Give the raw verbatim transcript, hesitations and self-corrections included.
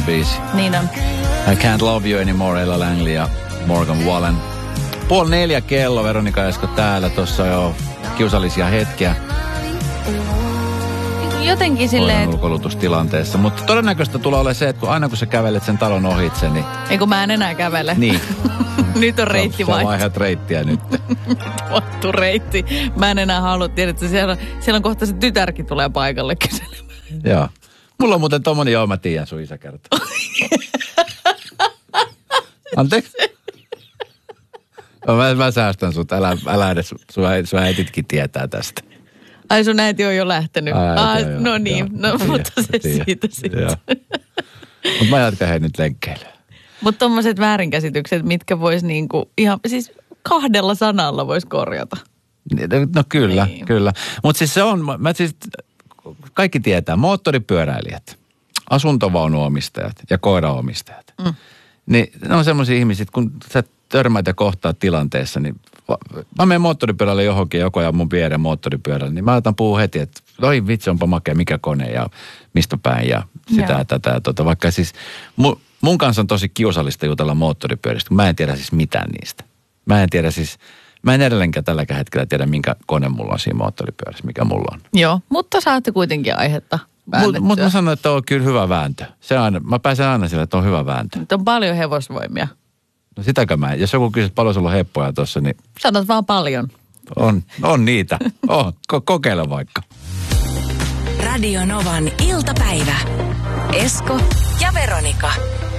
biisi. Niin on. I Can't Love You Anymore, Ella Langley ja Morgan Wallen. Puoli neljä kello, Veronika Esko täällä. Tuossa jo kiusallisia hetkiä. Jotenkin silleen... ulkoilutustilanteessa. Mutta todennäköistä tulee olemaan se, että kun aina kun sä kävelet sen talon ohitse, niin... Ei kun mä en enää kävele. Niin. Nyt on reitti vaihtu. vaihtu. Sä vaihdat reittiä nyt. Vaihtu reitti. Mä en enää halua tiedä, että siellä, siellä on kohta se tytärkin tulee paikalle kyselemään. Joo. Mulla on muuten tommonen, joo mä tiedän, sun isä kertoo. Anteeksi? No, mä, mä säästän sut, älä, älä edes, sun, sun äititkin tietää tästä. Ai sun äiti on jo lähtenyt. Ai, ah, joo, no joo, niin, joo, no tiedän, mutta se tiedän, siitä sitten. Mutta mä jatkan hei nyt lenkkeilyä. Mutta tommoset väärinkäsitykset, mitkä vois niinku ihan, siis kahdella sanalla vois korjata. No kyllä, niin. kyllä. Mutta siis se on, mä siis, kaikki tietää, moottoripyöräilijät, asuntovaunuomistajat ja koiraomistajat. Mm. Niin ne on semmoisia ihmisiä, kun sä törmäät ja kohtaat tilanteessa, niin mä menen moottoripyörälle johonkin, joko ja mun viereen moottoripyörälle, niin mä aletan puhua heti, että oi vitsi, onpa makea, mikä kone ja mistä päin ja sitä ja tätä ja tota. Vaikka siis mun, mun kanssa on tosi kiusallista jutella moottoripyöristä, kun mä en tiedä siis mitään niistä. Mä en tiedä siis, mä en edelleenkään tälläkään hetkellä tiedä, minkä kone mulla on siinä moottoripyörässä, mikä mulla on. Joo, mutta saatte kuitenkin aihetta väännettyä. Mutta mä sanon, että on kyllä hyvä vääntö. Se aina, mä pääsen aina sille, että on hyvä vääntö. Nyt on paljon hevosvoimia. No sitäkö mä en. Jos joku kysyy, paljon sulla on heppoja tuossa, niin... Sanot vaan paljon. On, on niitä. Oh, ko- kokeile vaikka. Radio Novan iltapäivä. Esko ja Veronika.